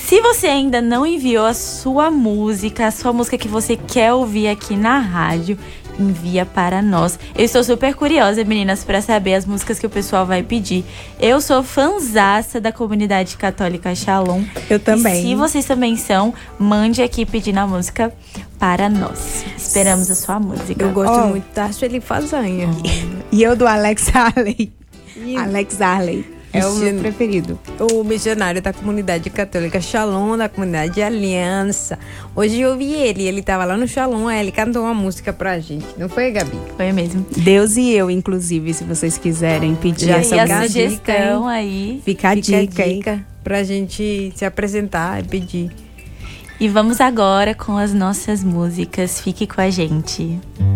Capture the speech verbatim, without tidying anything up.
Se você ainda não enviou a sua música, a sua música que você quer ouvir aqui na rádio, envia para nós. Eu estou super curiosa, meninas, para saber as músicas que o pessoal vai pedir. Eu sou fanzaça da comunidade católica Shalom. Eu também. E se vocês também são, mande aqui pedindo a música para nós. Esperamos a sua música. Eu gosto Oh. muito da Sueli Fasanha. E eu do Alex Harley. Alex Harley. É o meu Sim. preferido. O missionário da comunidade católica Shalom, da comunidade Aliança. Hoje eu vi ele, ele tava lá no Shalom, aí ele cantou uma música pra gente. Não foi, Gabi? Foi mesmo. Deus e eu, inclusive, se vocês quiserem pedir Já essa E a fica a música. sugestão aí. Fica a Fica a dica, hein? dica pra gente se apresentar e pedir. E vamos agora com as nossas músicas. Fique com a gente.